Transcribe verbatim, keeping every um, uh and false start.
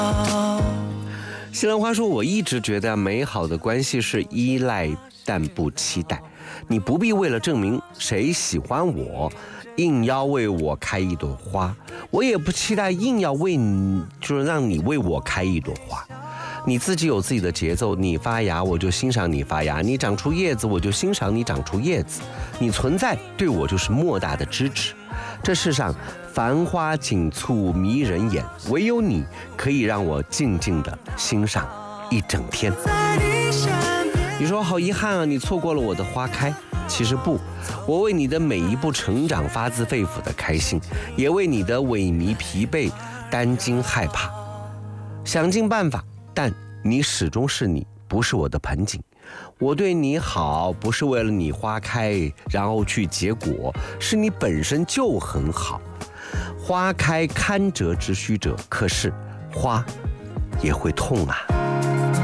西兰花说，我一直觉得美好的关系是依赖但不期待，你不必为了证明谁喜欢我硬要为我开一朵花，我也不期待硬要为你，就是让你为我开一朵花。你自己有自己的节奏，你发芽我就欣赏你发芽，你长出叶子我就欣赏你长出叶子，你存在对我就是莫大的支持。这世上繁花锦簇迷人眼，唯有你可以让我静静地欣赏一整天。你说好遗憾啊，你错过了我的花开。其实不，我为你的每一步成长发自肺腑的开心，也为你的萎靡疲惫担惊害怕，想尽办法，但你始终是你，不是我的盆景。我对你好，不是为了你花开然后去结果，是你本身就很好。花开堪折直须折，可是花也会痛啊。